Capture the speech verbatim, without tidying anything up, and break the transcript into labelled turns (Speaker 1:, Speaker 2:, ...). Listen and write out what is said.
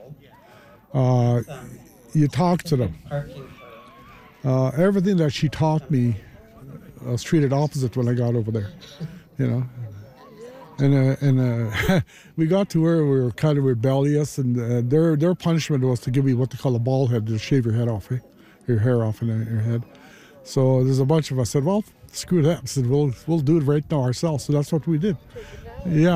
Speaker 1: Uh, you talk to them. Uh, everything that she taught me, I was treated opposite when I got over there, you know. And uh, and uh, we got to where we were kind of rebellious, and uh, their their punishment was to give me what they call a bald head, to shave your head off, eh? Your hair off in your head. So there's a bunch of us said, well, screw that. I said, we'll we'll do it right now ourselves. So that's what we did. Yeah.